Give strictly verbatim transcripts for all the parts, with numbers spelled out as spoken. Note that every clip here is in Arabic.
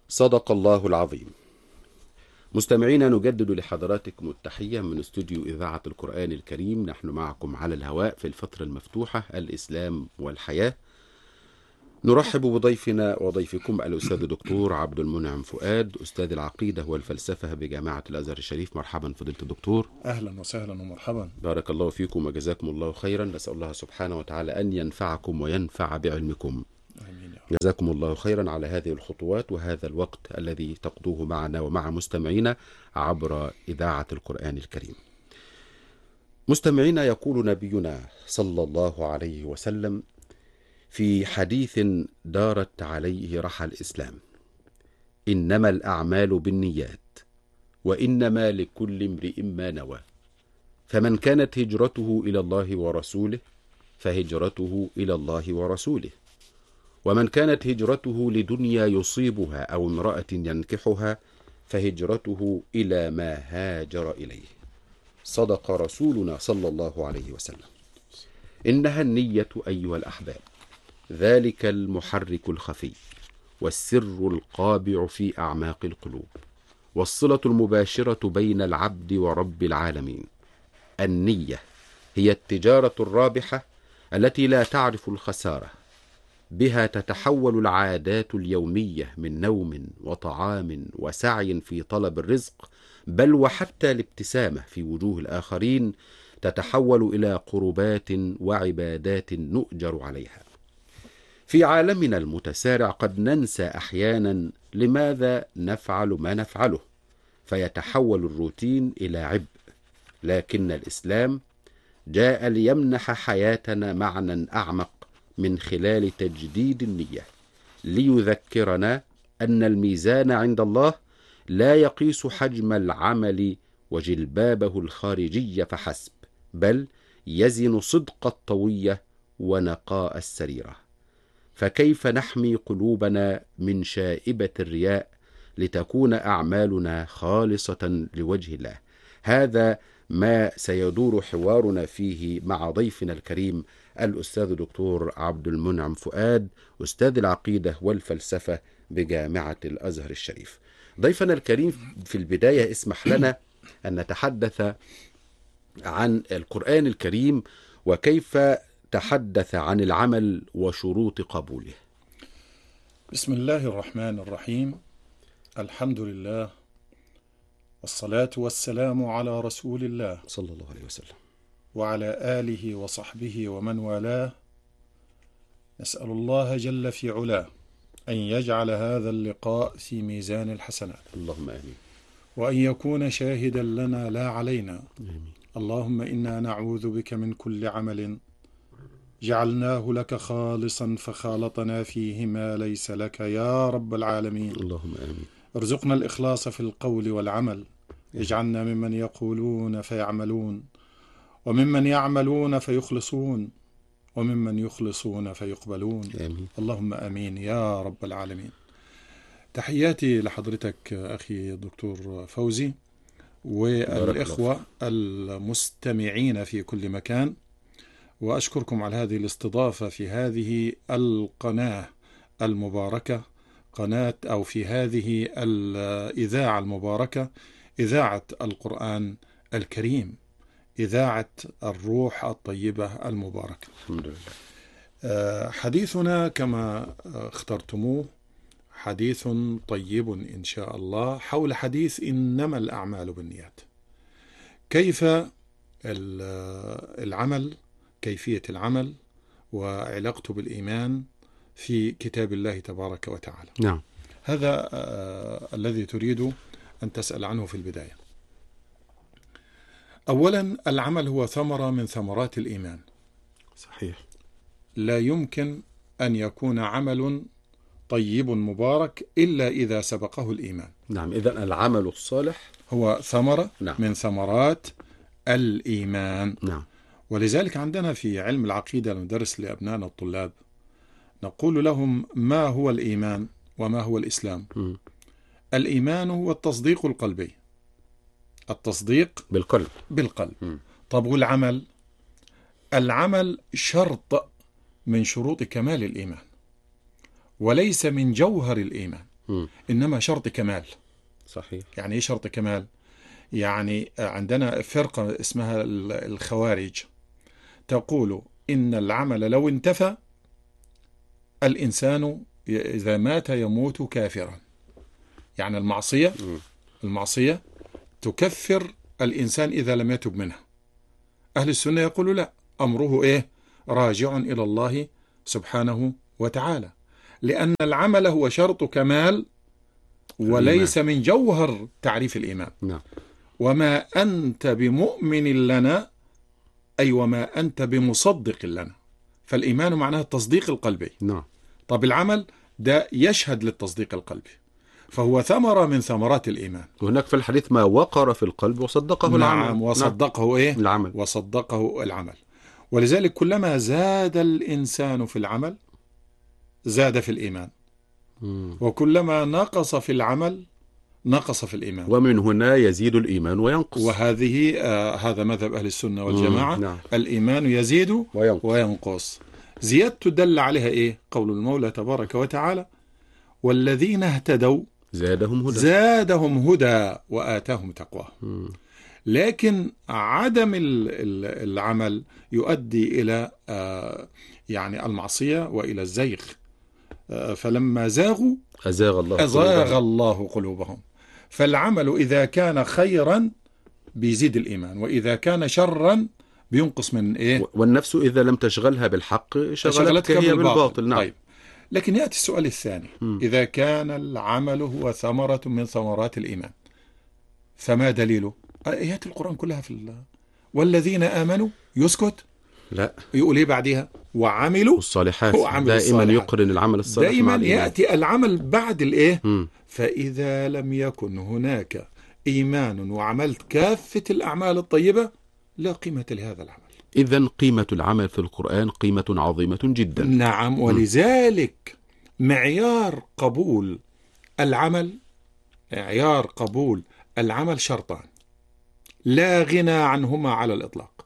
صدق الله العظيم. مستمعينا، نجدد لحضراتكم التحية من استوديو إذاعة القرآن الكريم. نحن معكم على الهواء في الفترة المفتوحة الإسلام والحياة. نرحب بضيفنا وضيفكم الأستاذ دكتور عبد المنعم فؤاد، أستاذ العقيدة والفلسفة بجامعة الأزهر الشريف. مرحبا فضيلة الدكتور. أهلا وسهلا ومرحبا. بارك الله فيكم وجزاكم الله خيرا. نسأل الله سبحانه وتعالى أن ينفعكم وينفع بعلمكم. آمين. جزاكم الله خيرا على هذه الخطوات وهذا الوقت الذي تقضوه معنا ومع مستمعينا عبر إذاعة القرآن الكريم. مستمعينا، يقول نبينا صلى الله عليه وسلم في حديث دارت عليه رحى الإسلام: إنما الأعمال بالنيات وإنما لكل امرئ ما نوى، فمن كانت هجرته إلى الله ورسوله فهجرته إلى الله ورسوله، ومن كانت هجرته لدنيا يصيبها أو امرأة ينكحها فهجرته إلى ما هاجر إليه. صدق رسولنا صلى الله عليه وسلم. إنها النية أيها الأحباب، ذلك المحرك الخفي والسر القابع في أعماق القلوب، والصلة المباشرة بين العبد ورب العالمين. النية هي التجارة الرابحة التي لا تعرف الخسارة، بها تتحول العادات اليومية من نوم وطعام وسعي في طلب الرزق، بل وحتى الابتسامة في وجوه الآخرين تتحول إلى قربات وعبادات نؤجر عليها. في عالمنا المتسارع قد ننسى أحيانا لماذا نفعل ما نفعله، فيتحول الروتين إلى عبء، لكن الإسلام جاء ليمنح حياتنا معنى أعمق من خلال تجديد النية، ليذكرنا أن الميزان عند الله لا يقيس حجم العمل وجلبابه الخارجي فحسب، بل يزن صدق الطوية ونقاء السريرة. فكيف نحمي قلوبنا من شائبة الرياء لتكون أعمالنا خالصة لوجه الله؟ هذا ما سيدور حوارنا فيه مع ضيفنا الكريم الأستاذ دكتور عبد المنعم فؤاد، أستاذ العقيدة والفلسفة بجامعة الأزهر الشريف. ضيفنا الكريم، في البداية اسمح لنا أن نتحدث عن القرآن الكريم وكيف تحدث عن العمل وشروط قبوله. بسم الله الرحمن الرحيم. الحمد لله والصلاة والسلام على رسول الله صلى الله عليه وسلم وعلى آله وصحبه ومن والاه. نسأل الله جل في علاه أن يجعل هذا اللقاء في ميزان الحسنات، اللهم آمين، وأن يكون شاهدا لنا لا علينا. آمين. اللهم إنا نعوذ بك من كل عمل جعلناه لك خالصا فخالطنا فيه ما ليس لك يا رب العالمين. اللهم آمين. ارزقنا الإخلاص في القول والعمل، اجعلنا ممن يقولون فيعملون، وممن يعملون فيخلصون، وممن يخلصون فيقبلون. آمين. اللهم آمين يا رب العالمين. تحياتي لحضرتك أخي دكتور فوزي والإخوة المستمعين في كل مكان، وأشكركم على هذه الاستضافة في هذه القناة المباركة، قناة أو في هذه الإذاعة المباركة، إذاعة القرآن الكريم، إذاعة الروح الطيبة المباركة. الحمد لله. حديثنا كما اخترتموه حديث طيب إن شاء الله حول حديث إنما الأعمال بالنيات. كيف العمل، كيفية العمل وعلاقته بالإيمان في كتاب الله تبارك وتعالى. نعم. هذا آه الذي تريد أن تسأل عنه في البداية. أولا، العمل هو ثمرة من ثمرات الإيمان. صحيح. لا يمكن أن يكون عمل طيب مبارك إلا إذا سبقه الإيمان. نعم، إذن العمل الصالح هو ثمرة نعم. من ثمرات الإيمان. نعم. ولذلك عندنا في علم العقيدة المدرس لأبنائنا الطلاب نقول لهم ما هو الإيمان وما هو الإسلام. م. الإيمان هو التصديق القلبي، التصديق بالقلب بالقلب. م. طب والعمل؟ العمل شرط من شروط كمال الإيمان وليس من جوهر الإيمان. م. إنما شرط كمال. صحيح. يعني إيه شرط كمال؟ يعني عندنا فرقة اسمها الخوارج تقول إن العمل لو انتفى الإنسان إذا مات يموت كافرا. يعني المعصية م. المعصية تكفر الإنسان إذا لم يتب منها. أهل السنة يقولوا لا، أمره إيه؟ راجع إلى الله سبحانه وتعالى، لأن العمل هو شرط كمال وليس من جوهر تعريف الإيمان. نعم. وما أنت بمؤمن لنا أي وما أنت بمصدق لنا. فالإيمان معناه التصديق القلبي. نعم. طب العمل ده يشهد للتصديق القلبي، فهو ثمرة من ثمرات الإيمان. وهناك في الحديث ما وقر في القلب وصدقه نعم العمل. وصدقه نعم. إيه؟ العمل. وصدقه العمل. ولذلك كلما زاد الإنسان في العمل زاد في الإيمان، مم. وكلما نقص في العمل نقص في الإيمان. ومن هنا يزيد الإيمان وينقص. وهذه آه هذا مذهب أهل السنة والجماعة. مم. نعم. الإيمان يزيد وينقص. وينقص. زيادته دل عليها إيه؟ قول المولى تبارك وتعالى: والذين اهتدوا زادهم هدى زادهم هدى وآتاهم تقواهم. لكن عدم العمل يؤدي إلى آه يعني المعصية وإلى الزيغ. آه فلما زاغوا أزاغ الله أزاغ الله قلوبهم. فالعمل إذا كان خيرا بيزيد الإيمان، وإذا كان شرا بينقص من إيه؟ والنفس إذا لم تشغلها بالحق شغلتك هي بالباطل. بالباطل. نعم. طيب. لكن يأتي السؤال الثاني: م. إذا كان العمل هو ثمرة من ثمرات الإيمان فما دليله؟ آيات القرآن كلها في الله. والذين آمنوا يسكت؟ لا، يقول إيه بعدها؟ وعملوا الصالحات. وعملوا دائما الصالحات. يقرن العمل الصالح دائما مع الإيمان. يأتي العمل بعد الإيه؟ م. فإذا لم يكن هناك إيمان وعملت كافة الأعمال الطيبة لا قيمة لهذا العمل. إذن قيمة العمل في القرآن قيمة عظيمة جدا. نعم. ولذلك معيار قبول العمل معيار قبول العمل شرطان لا غنى عنهما على الإطلاق.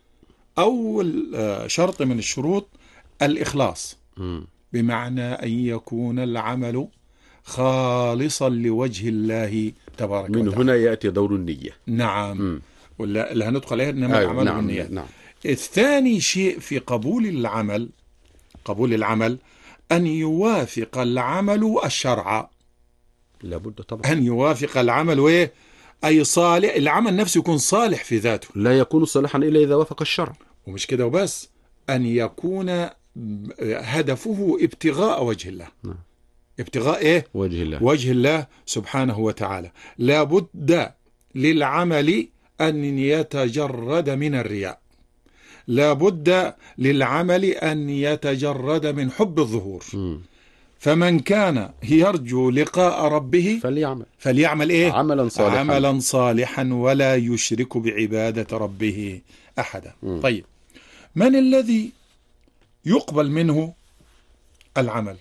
أول شرط من الشروط الإخلاص، م. بمعنى أن يكون العمل خالصا لوجه الله تبارك من وتعالى. هنا يأتي دور النية. نعم. م. ولا اللي هندخل عليها إنما أيوة. العمل نعم. بالنيات. نعم. الثاني شيء في قبول العمل قبول العمل أن يوافق العمل الشرع. لابد طبعا أن يوافق العمل وإيه؟ أي صالح، العمل نفسه يكون صالح في ذاته. لا يكون صالحا إلا إذا وافق الشرع. ومش كده وبس، أن يكون هدفه ابتغاء وجه الله. نعم. ابتغاء إيه؟ وجه الله. وجه الله سبحانه وتعالى. لابد للعمل أن يتجرد من الرياء. لابد للعمل أن يتجرد من حب الظهور. م. فمن كان يرجو لقاء ربه فليعمل فليعمل إيه؟ عملا صالحا عملا صالحا ولا يشرك بعبادة ربه أحدا. م. طيب، من الذي يقبل منه العمل؟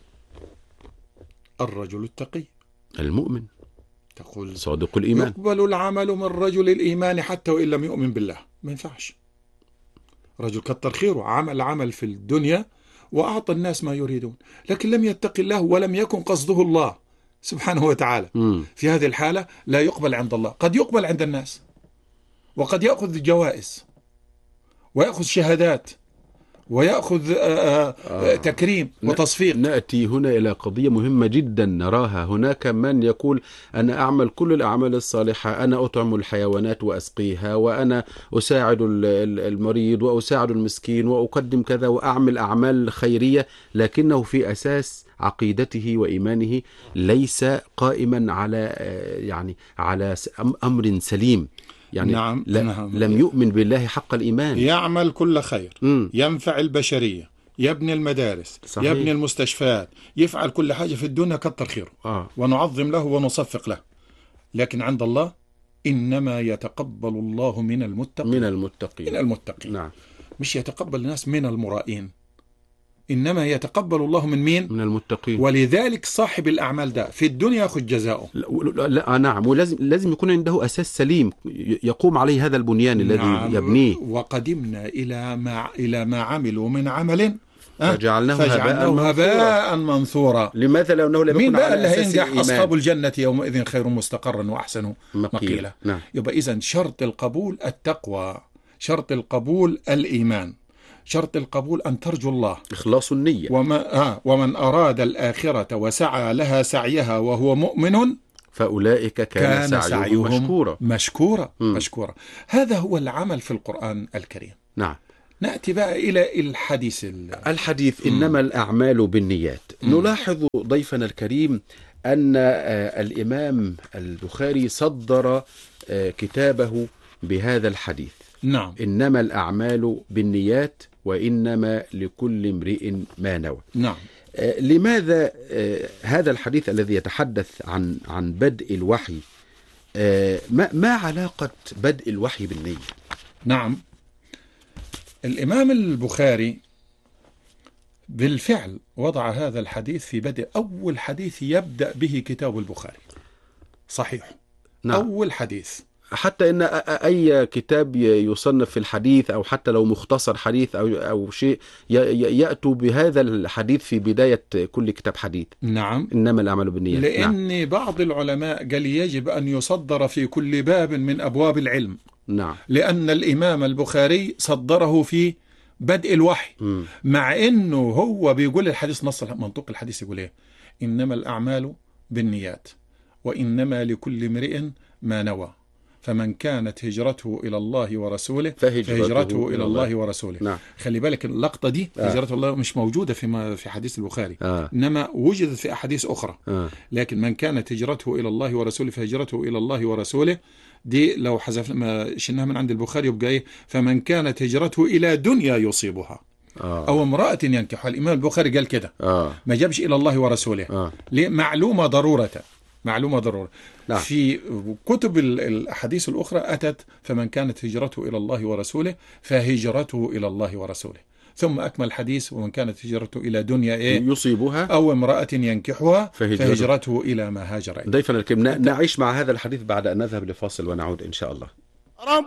الرجل التقي المؤمن. تقول صادق الإيمان. يقبل العمل من رجل الإيمان حتى وإن لم يؤمن بالله. ما ينفعش. رجل كتر خيره عمل عمل في الدنيا وأعطى الناس ما يريدون، لكن لم يتق الله ولم يكن قصده الله سبحانه وتعالى. م. في هذه الحالة لا يقبل عند الله. قد يقبل عند الناس وقد يأخذ جوائز ويأخذ شهادات ويأخذ آآ آآ تكريم وتصفيق. نأتي هنا إلى قضية مهمة جدا نراها. هناك من يقول أنا أعمل كل الأعمال الصالحة، أنا أطعم الحيوانات وأسقيها، وأنا أساعد المريض وأساعد المسكين وأقدم كذا وأعمل أعمال خيرية، لكنه في أساس عقيدته وإيمانه ليس قائما على يعني على أمر سليم. يعني نعم. نعم. لم يؤمن بالله حق الإيمان. يعمل كل خير، م. ينفع البشرية، يبني المدارس، صحيح. يبني المستشفيات، يفعل كل حاجة في الدنيا كتر خيره. آه. ونعظم له ونصفق له، لكن عند الله إنما يتقبل الله من المتقين. من المتقين. من المتقين. نعم. مش يتقبل الناس من المرائين، إنما يتقبل الله من مين؟ من المتقين. ولذلك صاحب الأعمال ده في الدنيا يأخذ جزاؤه. لا, لا نعم. ولازم لازم يكون عنده أساس سليم يقوم عليه هذا البنيان الذي نعم. يبنيه. وقدمنا إلى ما إلى ما عملوا من عمل فجعلناه هباء فجعلناه منثورا. هباء منثورا. لماذا؟ لأنه لم مين يكن بقى على اللي أساس هينجح؟ الإيمان. أصحاب الجنة يومئذ خير مستقرا وأحسن مقيلة. مقيلة. نعم. يبقى إذن شرط القبول التقوى، شرط القبول الإيمان، شرط القبول أن ترجو الله، إخلاص النية. وما آه ومن أراد الآخرة وسعى لها سعيها وهو مؤمن فأولئك كان, كان سعيهم, سعيهم مشكورا. مشكورا مم. مشكورا. هذا هو العمل في القرآن الكريم. نعم. نأتي بقى إلى الحديث ال... الحديث إنما الأعمال بالنيات. مم. نلاحظ ضيفنا الكريم أن آه، الإمام البخاري صدر آه، كتابه بهذا الحديث. نعم. إنما الأعمال بالنيات وإنما لكل امرئ ما نوى. نعم. آه، لماذا آه، هذا الحديث الذي يتحدث عن عن بدء الوحي، آه، ما ما علاقة بدء الوحي بالنية؟ نعم. الإمام البخاري بالفعل وضع هذا الحديث في بدء أول حديث يبدأ به كتاب البخاري. صحيح. نعم. أول حديث. حتى ان اي كتاب يصنف في الحديث او حتى لو مختصر حديث او او شيء ياتوا بهذا الحديث في بدايه كل كتاب حديث. نعم. انما الاعمال بالنيات. لان نعم. بعض العلماء قال يجب ان يصدر في كل باب من ابواب العلم. نعم. لان الامام البخاري صدره في بدء الوحي. م. مع انه هو بيقول الحديث نص منطق الحديث يقول ايه؟ انما الاعمال بالنيات وانما لكل امرئ ما نوى، فمن كانت هجرته إلى الله ورسوله فهجرته, فهجرته إلى الله ورسوله. نعم. خلي بالك اللقطة دي آه. هجرته الله مش موجودة في في حديث البخاري. آه. إنما وجدت في أحاديث أخرى. آه. لكن من كانت هجرته إلى الله ورسوله فهجرته إلى الله ورسوله دي لو حذفنا ما شلناها من عند البخاري يبقى إيه؟ فمن كانت هجرته إلى دنيا يصيبها آه. أو امرأة ينكحها. الإمام البخاري قال كده. آه. ما جابش إلى الله ورسوله. آه. ليه؟ معلومة ضرورة معلومة ضرورة. نعم. في كتب الأحاديث الأخرى أتت فمن كانت هجرته إلى الله ورسوله فهجرته إلى الله ورسوله، ثم أكمل الحديث ومن كانت هجرته إلى دنيا إيه؟ يصيبها أو امرأة ينكحها فهجرته, فهجرته إلى ما هاجر إليه. ضيفنا الكريم نعيش مع هذا الحديث بعد أن نذهب لفاصل ونعود إن شاء الله.